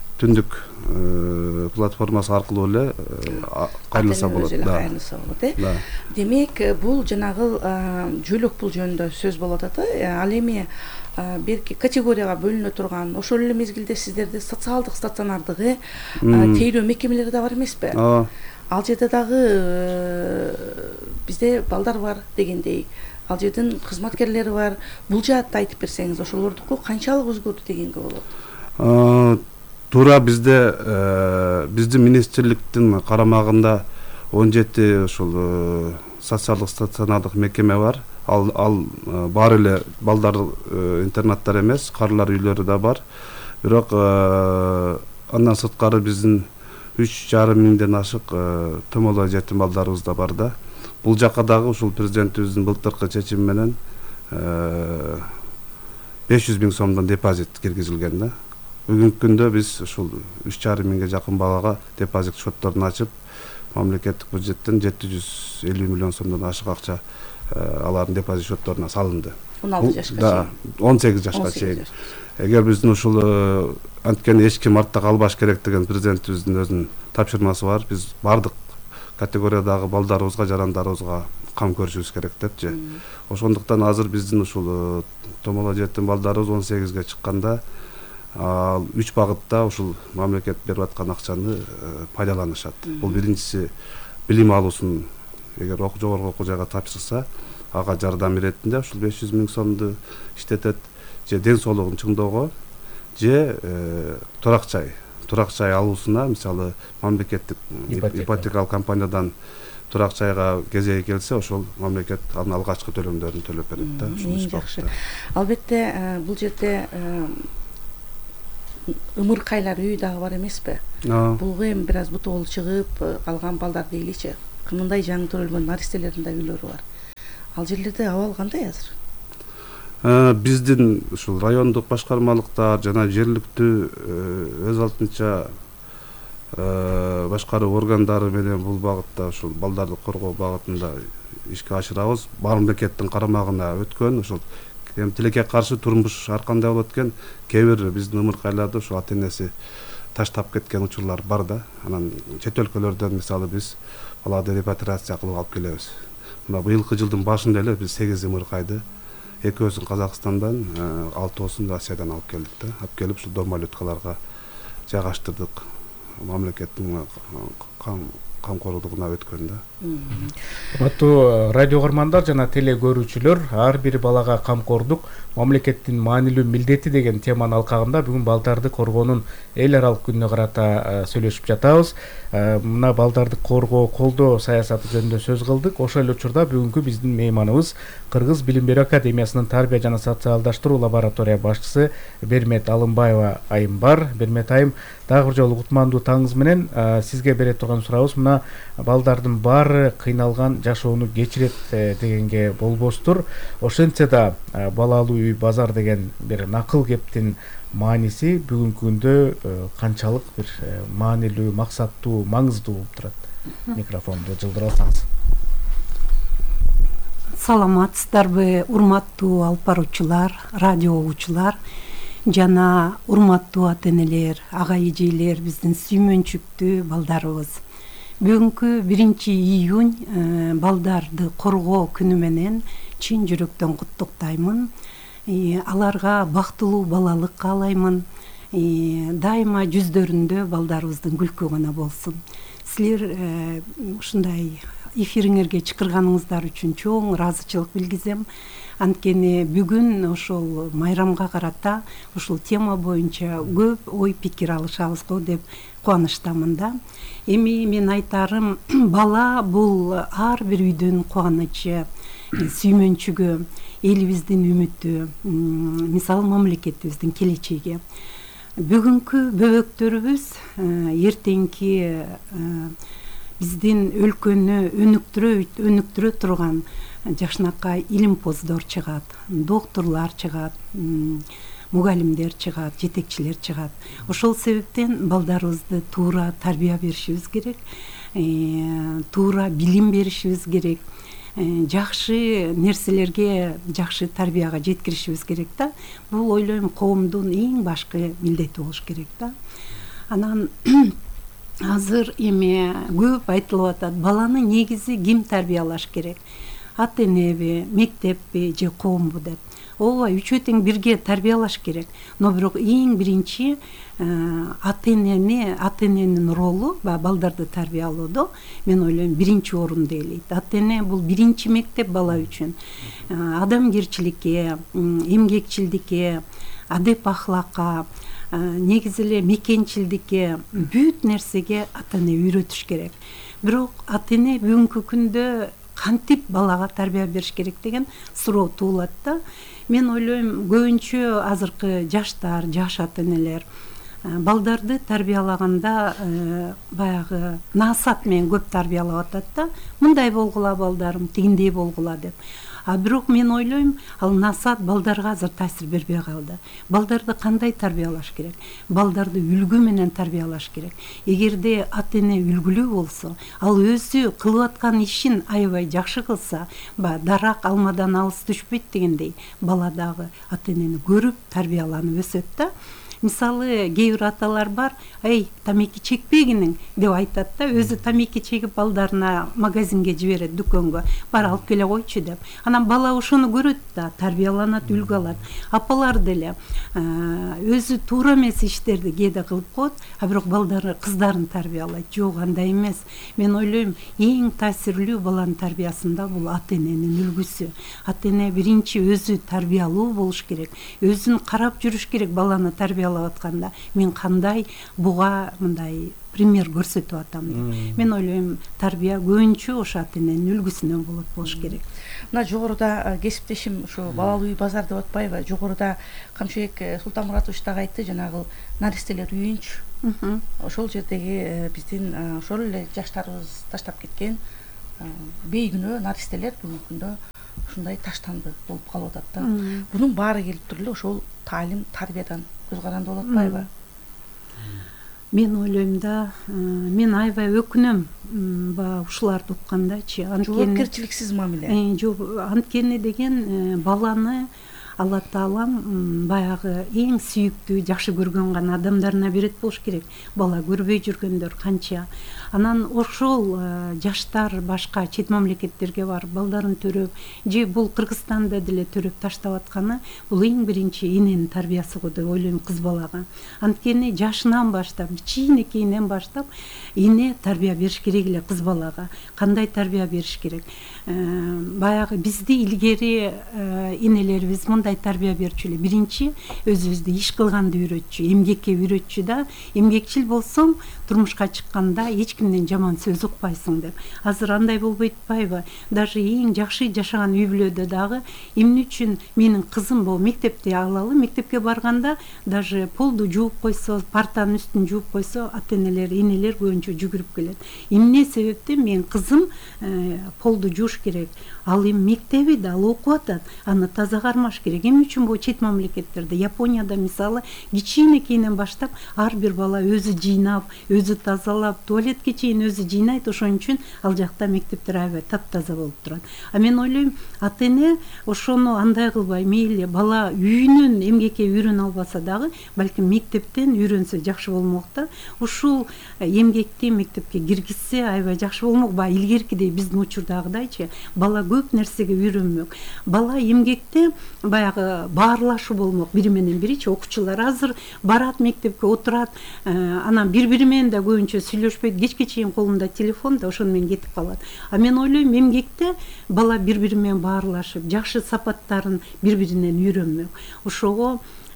Түндүк платформасы аркылуу эле кайрылса болот. Кайрылса болот, э? Демек бул жанагы жөлөк пул жөнүндө сөз болуп атат. Ал эми берки категорияга бөлүнө турган ошол эле мезгилде сиздерде социалдык стационардыгы тейлөө мекемелери да бар эмеспи? Ал жерде дагы бизде балдар бар дегендей, ал жердин кызматкерлери бар. Бул жаатты айтып берсеңиз, ошолордуку канчалык өзгөрдү дегенге болот? Туура бизде биздин министрликтин карамагында он жети ошол социалдык стационардык мекеме бар. Ал ал баары эле балдар интернаттар эмес, карылар үйлөрү да бар. Бирок андан сырткары биздин үч жарым миңден ашык томоло жетим балдарыбыз да бар да. Бул жакка дагы ушул президентибиздин былтыркы чечими менен беш жүз миң сомдон депозит киргизилген да. Бүгүнкү күндө биз ушул үч жарым миңге жакын балага депозит счетторун ачып, мамлекеттик бюджеттен жети жүз элүү миллион сомдон ашык акча алардын депозит счетторуна салынды. он алты жашка чейин. он сегиз жашка чейин. Эгер биздин ушул анткени эч ким артта калбаш керек деген президентибиздин өзүнүн тапшырмасы бар. Биз бардык категориядагы балдарыбызга, жарандарыбызга кам көрүшүбүз керек депчи. Ошондуктан азыр биздин ушул томоло жетим балдарыбыз он сегизге чыкканда үч багытта ушул мамлекет берип аткан акчаны пайдаланышат. Бул биринчиси билим алуусун эгер жогорку окуу жайга тапшырса, ага жардам иретинде ушул беш жүз миң сомду иштетет, же ден соолугун чыңдоого, же турак жай турак жай алуусуна мисалы мамлекеттик ипотекалык компаниядан турак жайга кезеги келсе ошол мамлекет анын алгачкы төлөмдөрүн төлөп берет да. Эң жакшы. Албетте бул жерде ымыркайлар үй дагы бар эмеспи? Булга эми бир аз бутоол чыгып калган балдар дейличи. Мындай жаңы төрөлгөн наристелердин да үйлөрү бар. Ал жерлерде абал кандай азыр? Биздин ушул райондук башкармалыктар жана жергиликтүү өз алдынча башкаруу органдары менен бул багытта ушул балдарды коргоо багытында ишке ашырабыз. Мамлекеттин карамагына өткөн ушул тилекке каршы турмуш ар кандай болот экен, кээ бир биздин ымыркайларды ушул ата энеси таштап кеткен учурлар бар да. Анан чет өлкөлөрдөн мисалы биз баларды репатриация кылып алып келебиз. Мына быйылкы жылдын башында эле биз сегиз ымыркайды экөөсүн Казакстандан, алтоосун Россиядан алып келдик да. Алып келип ушул дормалюткаларга жайгаштырдык. Мамлекеттин камкорлугуна өткөн да. Урматтуу радио көрөрмандар жана теле көрүүчүлөр, ар бир балага камкордук мамлекеттин маанилүү милдети деген теманын алкагында бүгүн балдарды коргоонун эл аралык күнүнө карата сүйлөшүп жатабыз. Мына балдарды коргоо, колдоо саясаты жөнүндө сөз кылдык. Ошол эле учурда бүгүнкү биздин мейманыбыз Кыргыз Билим берүү академиясынын тарбия жана социалдаштыруу лаборатория башчысы Бермет Алымбаева айым бар. Бермет айым, дагы бир жолу кутмандуу таңыңыз менен сизге бере турган сурообуз мына балдардын баары кыйналган жашоону кечирет дегенге болбостур. Ошентсе да балалуу үй базар деген бир накыл кептин мааниси бүгүнкү күндө канчалык бир маанилүү, максаттуу, маңыздуу болуп турат? Микрофонду жылдыра алсаңыз. Саламатсыздарбы, урматтуу алып баруучулар, радио угуучулар жана урматтуу ата энелер, ага эжелер, биздин сүймөнчүктүү балдарыбыз. Бүгүнкү биринчи июнь балдарды коргоо күнү менен чын жүрөктөн куттуктаймын. Аларга бактылуу балалык каалаймын. Дайыма жүздөрүндө балдарыбыздын күлкү гана болсун. Силер ушундай эфириңерге чакырганыңыздар үчүн чоң ыраазычылык билгизем. Анткени бүгүн ошол майрамга карата ушул тема боюнча көп ой пикир алышабыз го деп кубанычтамын да. Эми мен айтарым, бала бул ар бир үйдүн кубанычы, сүймөнчүгү, элибиздин үмүтү, мисалы мамлекетибиздин келечеги. Бүгүнкү бөбөктөрүбүз эртеңки биздин өлкөнү өнүктүрө өнүктүрө турган жакшынакай илимпоздор чыгат, доктурлар чыгат, мугалимдер чыгат, жетекчилер чыгат. Ошол себептен балдарыбызды туура тарбия беришибиз керек, туура билим беришибиз керек, жакшы нерселерге, жакшы тарбияга жеткиришибиз керек да. Бул ойлойм коомдун эң башкы милдети болуш керек да. Анан азыр эми көп айтылып атат, баланы негизи ким тарбиялаш керек? Ата энеби, мектеппи же коомбу деп. Ооба, үчөө тең бирге тарбиялаш керек. Но бирок эң биринчи ата энени, ата эненин ролу балдарды тарбиялоодо мен ойлойм биринчи орунду ээлейт. Ата эне бул биринчи мектеп бала үчүн. Адамгерчиликке, эмгекчилдикке, адеп ахлакка, негизи эле мекенчилдикке, бүт нерсеге ата эне үйрөтүш керек. Бирок ата эне бүгүнкү күндө кантип балага тарбия бериш керек деген суроо туулат да. Мен ойлойм көбүнчө азыркы жаштар, жаш ата энелер балдарды тарбиялаганда баягы насаат менен көп тарбиялап атат да. Мындай болгула балдарым, тигиндей болгула деп. А бирок мен ойлойм, ал насаат балдарга азыр таасир бербей калды. Балдарды кандай тарбиялаш керек? Балдарды үлгү менен тарбиялаш керек. Эгерде ата эне үлгүлүү болсо, ал өзү кылып аткан ишин аябай жакшы кылса, дарак алмадан алыс түшпөйт дегендей, бала дагы ата энени көрүп тарбияланып өсөт да. Мисалы, кээ бир аталар бар, "Эй, тамеки чекпегиниң" деп айтат да, өзү тамеки чегип балдарына магазинге жиберет, дүкөнгө, "Бар алып келе койчу" деп. Анан бала ошону көрөт да, тарбияланат, үлгү алат. Апалар деле өзү туура эмес иштерди кээде кылып коет, а бирок балдары, кыздарын тарбиялайт. Жок, андай эмес. Мен ойлойм, эң таасирлүү баланын тарбиясында бул ата эненин үлгүсү. Ата эне биринчи өзү тарбиялуу болуш керек, өзүн карап жүрүш керек баланы тарбиялоо тарталап атканда мен кандай буга мындай пример көрсөтүп атам деп. Мен ойлойм, тарбия көбүнчө ошо ата эненин үлгүсүнөн болот болуш керек. Мына жогоруда кесиптешим ушу балалуу үй базар деп атпайбы? Жогоруда Камчыбек Султанмуратович дагы айтты, жанагы наристелер үйүнч. Ошол жердеги биздин ошол эле жаштарыбыз таштап кеткен бейкүнөө наристелер бүгүнкү күндө ушундай таштанды болуп калып атат да. Бунун баары келип туруп эле ошол таалим, тарбиядан көз каранды болуп атпайбы? Мен ойлойм да, мен аябай өкүнөм баягы ушуларды уккандачы. Жоопкерчиликсиз мамиле. Жок, анткени деген баланы Алла Таалам баягы эң сүйүктүү, жакшы көргөн гана адамдарына берет болуш керек. Бала көрбөй жүргөндөр канча. Анан ошол жаштар башка чет мамлекеттерге барып балдарын төрөп, же бул Кыргызстанда деле төрөп таштап атканы, бул эң биринчи эненин тарбиясы го деп ойлойм кыз балага. Анткени жашынан баштап, кичинекейинен баштап эне тарбия бериш керек эле кыз балага. Кандай тарбия бериш керек? Баягы бизди илгери энелерибиз мындай тарбия берчү эле. Биринчи өзүбүздү иш кылганды үйрөтчү, эмгекке үйрөтчү да. Эмгекчил болсоң, турмушка чыкканда эч кимден жаман сөз укпайсың деп. Азыр андай болбойт атпайбы? Даже эң жакшы жашаган үй бүлөдө дагы эмне үчүн менин кызым бул мектепте алалы, мектепке барганда даже полду жууп койсо, партанын үстүн жууп койсо, ата-энелер, энелер көбүнчө жүгүрүп келет. Эмне себептен мен кызым полду жууш керек? Ал эми мектеби да, ал окуп атат, аны таза кармаш керек. Эмне үчүн бул чет мамлекеттерде, Японияда мисалы кичинекейинен баштап ар бир бала өзү жыйнап, өзү тазалап, туалетке чейин өзү жыйнайт, ошон үчүн ал жакта мектептер аябай таптаза болуп турат. А мен ойлойм, ата-эне ошону андай кылбай, мейли бала үйүнөн эмгекке үйрөнө албаса дагы, балким мектептен үйрөнсө жакшы болмок да. Ушул эмгекти мектепке киргизсе аябай жакшы болмок. Баягы илгеркидей биздин учурдагыдайчы бала көп нерсеге үйрөнмөк. Бала эмгекте баягы баарлашуу болмок, бири менен биричи. Окуучулар азыр барат мектепке, отурат, анан бири-бири менен да көбүнчө сүйлөшпөйт, кечке чейин колунда телефон да, ошону менен кетип калат. А мен ойлойм, эмгекте бала бири-бири менен баарлашып, жакшы сапаттарын бири-биринен үйрөнмөк. Ошого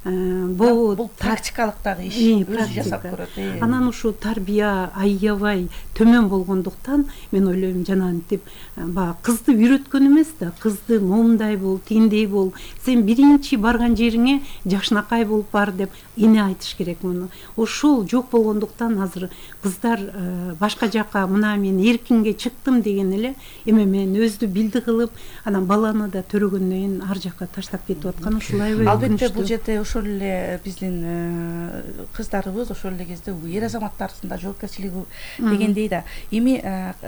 бул практикалык дагы иш, өзү жасап көрөт. Анан ушу тарбия аябай төмөн болгондуктан мен ойлойм, жанагынтип баягы кызды үйрөткөн эмес да, кызды момундай бол, тиндей бол, сен биринчи барган жериңе жакшынакай болуп бар деп эне айтыш керек муну. Ошол жок болгондуктан азыр кыздар башка жака мына мен эркинге чыктым деген эле эме менен өзү билди кылып, анан баланы да төрөгөндөн кийин ар жака таштап кетип аткан ушулай. Албетте бул жерде ошол эле биздин кыздарыбыз ошол эле кезде эр азаматтардын да жоопкерчилиги дегендей да. Эми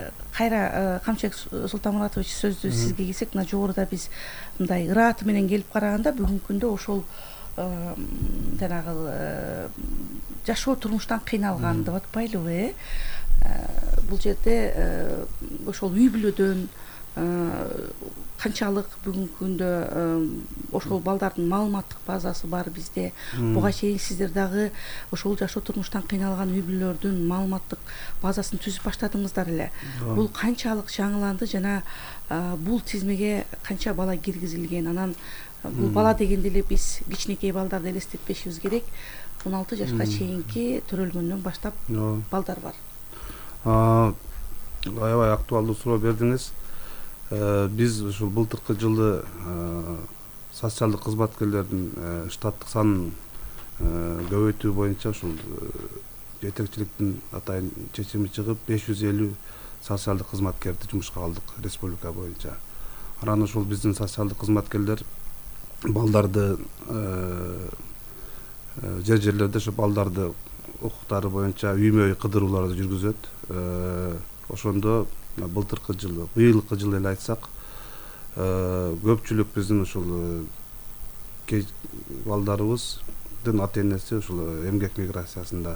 кайра Камчыбек Султанмуратович сөздү сизге келсек, мына жогоруда биз мындай ырааты менен келип караганда бүгүнкү күндө ошол жанагы жашоо турмуштан кыйналган деп атпайлыбы, э? Бул жерде ошол үй бүлөдөн канчалык бүгүнкү күндө ошол балдардын маалыматтык базасы бар бизде. Буга чейин сиздер дагы ошол жашоо турмуштан кыйналган үй бүлөлөрдүн маалыматтык базасын түзүп баштадыңыздар эле. Бул канчалык жаңыланды жана бул тизмеге канча бала киргизилген? Анан бул бала дегенде эле биз кичинекей балдарды элестетпешибиз керек. он алты жашка чейинки төрөлгөндөн баштап балдар бар. Аябай актуалдуу суроо бердиңиз. Биз ушул былтыркы жылы социалдык кызматкерлердин штаттык санын көбөйтүү боюнча ушул жетекчиликтин атайын чечими чыгып беш жүз элүү социалдык кызматкерди жумушка алдык республика боюнча. Анан ушул биздин социалдык кызматкерлер балдарды жер жерлерде ошо балдарды укуктары боюнча үймө үй кыдырууларды жүргүзөт. Ошондо былтыркы жылы, быйылкы жылы эле айтсак, көпчүлүк биздин ушул балдарыбыздын ата-энеси ушул эмгек миграциясында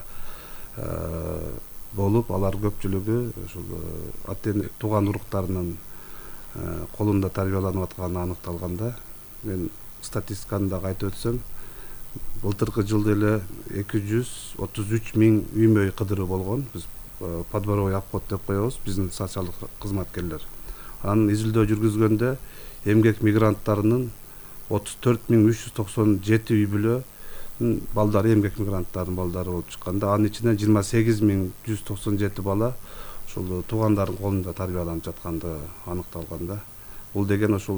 болуп, алар көпчүлүгү ушул ата-эне тууган уруктарынын колунда тарбияланып атканы аныкталганда, мен статистиканы дагы айтып өтсөм, былтыркы жылда эле эки жүз отуз үч миң үймө үй кыдыруу болгон. Биз подворовой обход деп коебуз, биздин социалдык кызматкерлер. Анын изилдөө жүргүзгөндө эмгек мигранттарынын отуз төрт миң үч жүз токсон жети үй бүлө балдары эмгек мигранттардын балдары болуп чыкканда, анын ичинен жыйырма сегиз миң жүз токсон жети бала ушул туугандардын колунда тарбияланып жатканды аныкталган да. Бул деген ушул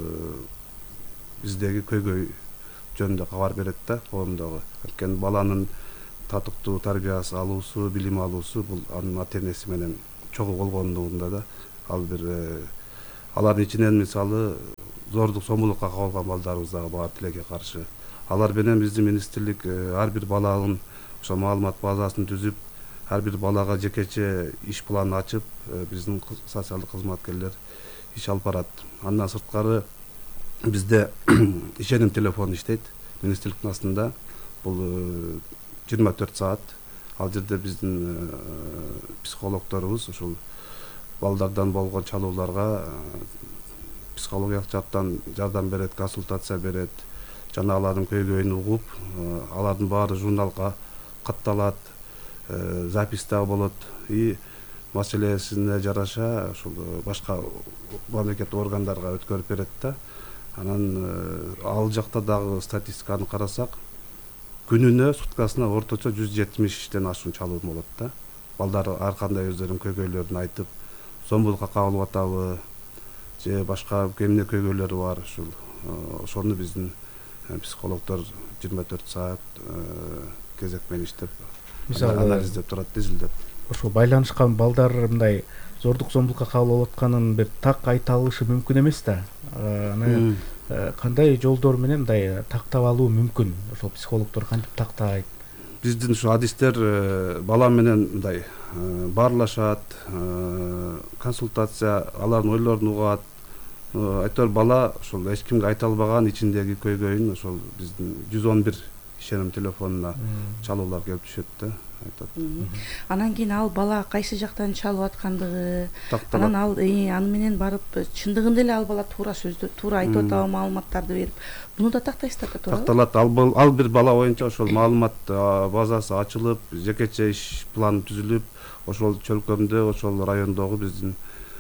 биздеги көйгөй жөнүндө кабар берет да, коомдогу. Анткени баланын татыктуу тарбиясы алуусу, билим алуусу бул анын ата энеси менен чогуу болгондугунда да, ал бир алардын ичинен мисалы зордук зомбулукка кабылган балдарыбыз дагы бар тилекке каршы. Алар менен биздин министрлик ар бир баланын ошо маалымат базасын түзүп, ар бир балага жекече иш планын ачып, биздин социалдык кызматкерлер иш алып барат. Андан сырткары бизде ишеним телефону иштейт министрликтин астында. Бул жыйырма төрт саат. Ал жерде биздин психологдорубуз ушул балдардан болгон чалууларга психологиялык жактан жардам берет, консультация берет, жана алардын көйгөйүн угуп, алардын баары журналга катталат, запись да болот. И маселесине жараша ушул башка мамлекет органдарга өткөрүп берет да. Анан ал жакта дагы статистиканы карасак, күнүнө суткасына орточо жүз жетимиштен ашуун чалуу болот да. Балдар ар кандай өздөрүнүн көйгөйлөрүн айтып, зомбулукка кабылып атабы же башка эмне көйгөйлөрү бар, ушул ошону биздин психологдор жыйырма төрт саат кезек менен иштеп, анализдеп турат, изилдеп. Ошо байланышкан балдар мындай зордук зомбулукка кабыл болуп атканын бир так айта алышы мүмкүн эмес да. Аны кандай жолдор менен мындай тактап алуу мүмкүн? Ошол психологдор кантип тактайт? Биздин ушу адистер бала менен мындай баарлашат, консультация, алардын ойлорун угат. Айтор бала ошол эч кимге айта албаган ичиндеги көйгөйүн ошол биздин жүз он бир ишеним телефонуна чалуулар келип түшөт да, айтат. Анан кийин ал бала кайсы жактан чалып аткандыгы, анан ал аны менен барып чындыгында эле ал бала туура сөздү, туура айтып атабы, маалыматтарды берип, буну да тактайсыздар да, туура? Такталат. Ал бир бала боюнча ошол маалымат базасы ачылып, жекече иш планы түзүлүп, ошол чөлкөмдө, ошол райондогу биздин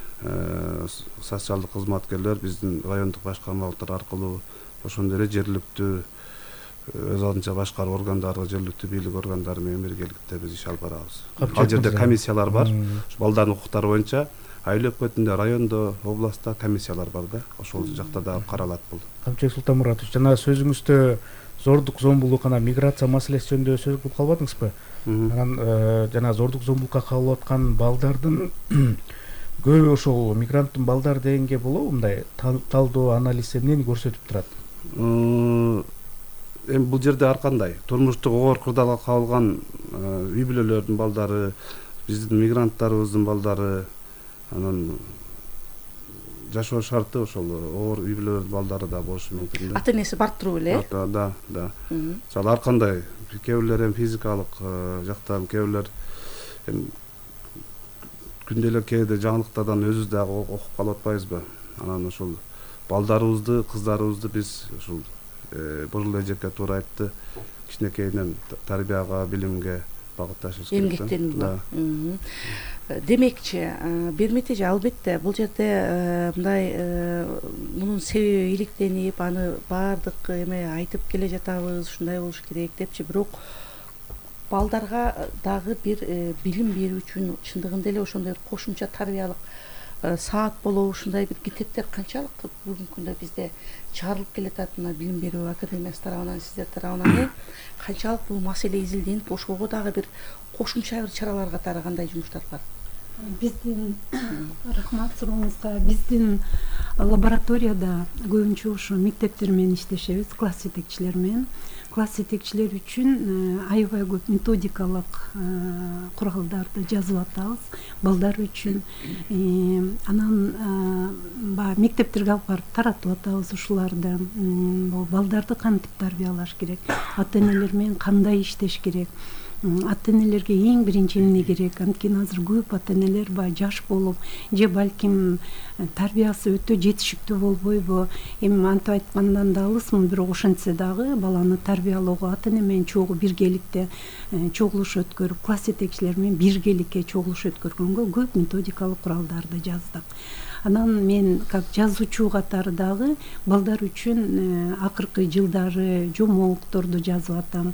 социалдык кызматкерлер, биздин райондук башкармалыктар аркылуу ошондой эле жергиликтүү өз алдынча башкаруу органдары, жергиликтүү бийлик органдары менен биргеликте биз иш алып барабыз. Ал жерде комиссиялар бар. Балдардын укуктары боюнча айыл өкмөтүндө, райондо, областта комиссиялар бар да. Ошол жакта да каралат бул. Камчыбек Султанмуратович, жана сөзүңүздө зордук зомбулук, анан миграция маселеси жөнүндө сөз кылып калбадыңызбы? Анан жана зордук зомбулукка кабылып аткан балдардын көбү ошол мигранттын балдары дегенге болобу мындай талдоо, анализ эмнени көрсөтүп турат? Эми бул жерде ар кандай турмуштук оор кырдаалга кабылган үй бүлөлөрдүн балдары, биздин мигранттарыбыздын балдары, анан жашоо шарты ошол оор үй бүлөлөрдүн балдары да болушу мүмкүн да. Ата энеси барып туруп эле? Да, да. Мисалы ар кандай, кээ бирлер эми физикалык жактан, кээ бирлер эми күндө эле кээде жаңылыктардан өзүбүз дагы окуп калып атпайбызбы? Анан ошол балдарыбызды, кыздарыбызды биз ушул Божулай эжеке туура айтты, кичинекейинен тарбияга, билимге багытташыбыз керек. Эмгектенүү. Демекчи, Бермет эже, албетте бул жерде мындай мунун себеби иликтенип, аны баардык эме айтып келе жатабыз, ушундай болуш керек депчи, бирок балдарга дагы бир билим берүү үчүн чындыгында эле ошондой кошумча тарбиялык саат болобу, ушундай бир китептер канчалык бүгүнкү күндө бизде чыгарылып келатат, мына билим берүү академиясы тарабынан, сиздер тарабынан канчалык бул маселе изилденип, ошого дагы бир кошумча бир чаралар катары кандай жумуштар бар? Биздин рахмат сурооңузга. Биздин лабораторияда көбүнчө ушу мектептер менен иштешебиз, класс жетекчилер менен. Класс жетекчилер үчүн аябай көп методикалык куралдарды жазып атабыз балдар үчүн. Анан баягы мектептерге алып барып таратып атабыз ушуларды. Балдарды кантип тарбиялаш керек, ата энелер менен кандай иштеш керек. ата энелерге эң биринчи эмне керек, анткени азыр көп ата энелер баягы жаш болуп же балким тарбиясы өтө жетишиктүү болбойбу, эми антип айткандан да алысмын, бирок ошентсе дагы баланы тарбиялоого ата эне менен чогуу биргеликте чогулуш өткөрүп, класс жетекчилери менен биргеликке чогулуш өткөргөнгө көп методикалык куралдарды жаздык. Анан мен как жазуучу катары дагы балдар үчүн акыркы жылдары жомоокторду жазып атам,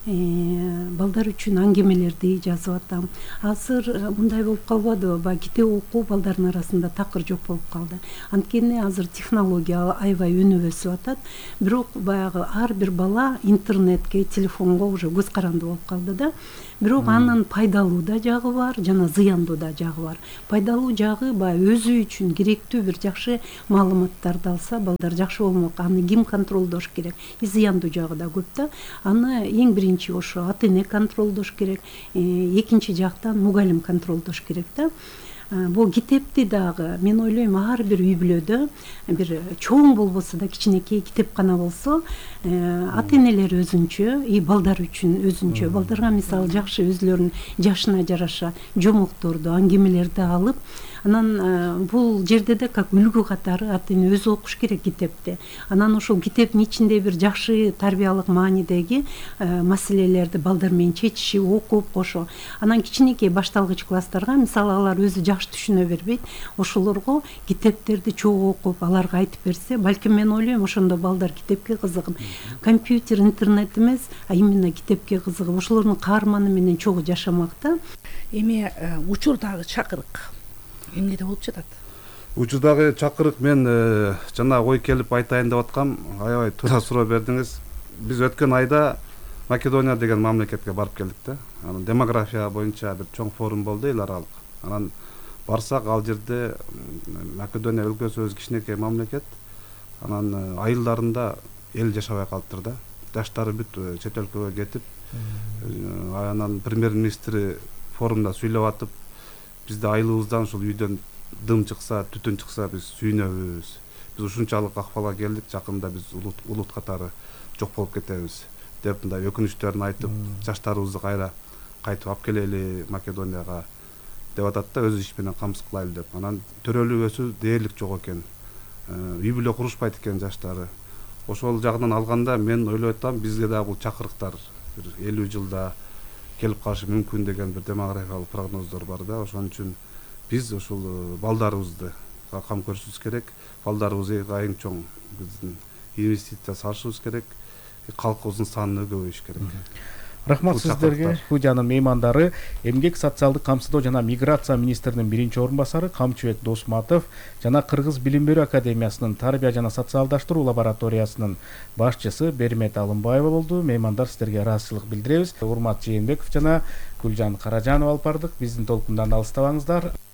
балдар үчүн аңгемелерди жазып атам. Азыр мындай болуп калбадыбы, баягы китеп окуу балдардын арасында такыр жок болуп калды. Анткени азыр технология аябай өнүп өсүп атат, бирок баягы ар бир бала интернетке, телефонго уже көз каранды болуп калды да. Бирок анын пайдалуу да жагы бар, жана зыяндуу да жагы бар. Пайдалуу жагы баягы өзү үчүн керектүү бир жакшы маалыматтарды алса, балдар жакшы болмок. Аны ким контролдош керек? И зыяндуу жагы да көп да. Аны эң биринчи ошо ата эне контролдош керек, экинчи жактан мугалим контролдош керек да. Бул китепти дагы мен ойлойм ар бир үй бүлөдө бир чоң болбосо да кичинекей китепкана болсо, ата энелер өзүнчө, и балдар үчүн өзүнчө, балдарга мисалы жакшы өзүлөрүнүн жашына жараша жомокторду, аңгемелерди алып, анан бул жерде да как үлгү катары ата эне өзү окуш керек китепти. Анан ошол китептин ичинде бир жакшы тарбиялык маанидеги маселелерди балдар менен чечиши, окуп кошо. Анан кичинекей башталгыч класстарга, мисалы алар өзү жакшы түшүнө бербейт, ошолорго китептерди чогуу окуп, аларга айтып берсе, балким мен ойлойм ошондо балдар китепке кызыгып, компьютер, интернет эмес, а именно китепке кызыгып, ошолордун каарманы менен чогуу жашамак да. Эми учурдагы чакырык эмнеде болуп жатат? Учурдагы чакырык мен жана ой келип айтайын деп аткам, аябай туура суроо бердиңиз. Биз өткөн айда Македония деген мамлекетке барып келдик да. Анан демография боюнча бир чоң форум болду эл аралык. Анан барсак ал жерде Македония өлкөсү өзү кичинекей мамлекет. Анан айылдарында эл жашабай калыптыр да. Жаштары бүт чет өлкөгө кетип, анан премьер-министри форумда сүйлөп атып, бизде айылыбыздан ушул үйдөн дым чыкса, түтүн чыкса биз сүйүнөбүз. Биз ушунчалык акыбалга келдик, жакында биз улут улут катары жок болуп кетебиз деп мындай өкүнүчтөрүн айтып, жаштарыбызды кайра кайтып алып келели Македонияга деп атат да, өз иш менен камсыз кылайлы деп. Анан төрөлүүбөсү дээрлик жок экен. Үй бүлө курушпайт экен жаштары. Ошол жагынан алганда мен ойлоп атам, бизге дагы бул чакырыктар бир элүү жылда келип калышы мүмкүн деген бир демографиялык прогноздор бар да. Ошон үчүн биз ушул балдарыбызды кам көрүшүбүз керек. Балдарыбызга эң чоң биздин инвестиция салышыбыз керек. Калкыбыздын саны көбөйүш керек. Рахмат сиздерге. Студиянын меймандары эмгек, социалдык камсыздоо жана миграция министринин биринчи орун басары Камчыбек Досматов жана Кыргыз билим берүү академиясынын тарбия жана социалдаштыруу лабораториясынын башчысы Бермет Алымбаева болду. Меймандар, сиздерге ыраазычылык билдиребиз. Урмат Жээнбеков жана Гүлжан Каражанова алып бардык. Биздин толкундан алыстабаңыздар.